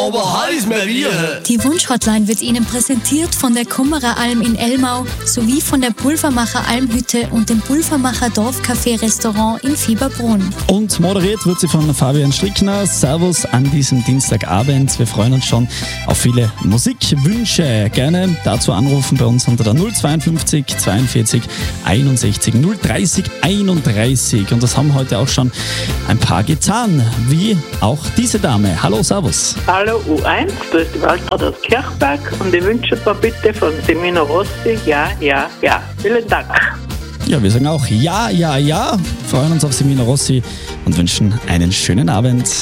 aber heiß mehr wir. Die Wunschhotline wird Ihnen präsentiert von der Kummerer Alm in Elmau sowie von der Pulvermacher Almhütte und dem Pulvermacher Dorfcafé Restaurant in Fieberbrunn. Und moderiert wird sie von Fabian Strickner. Servus an diesem Dienstagabend. Wir freuen uns schon auf viele Musikwünsche. Gerne dazu anrufen bei uns unter der 052 42 61 030 31. Und das haben heute auch schon ein paar getan, wie auch diese Dame. Hallo, servus. Hallo U1, da ist die Waltraud aus Kirchberg und ich wünsche ein paar bitte von Semino Rossi. Ja, ja, ja. Vielen Dank. Ja, wir sagen auch ja, ja, ja. Freuen uns auf Semino Rossi und wünschen einen schönen Abend.